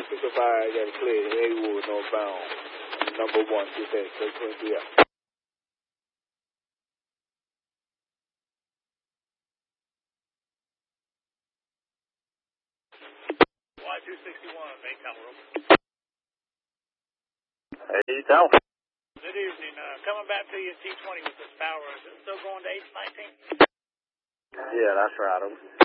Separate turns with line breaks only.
55, I got it clear. Haywood, northbound. Number 1, get that, 623 out.
Y261, main tower.
Hey, Tal.
Good evening. Coming back to you, T20 with this power. Is it still going to H19?
Yeah, that's right.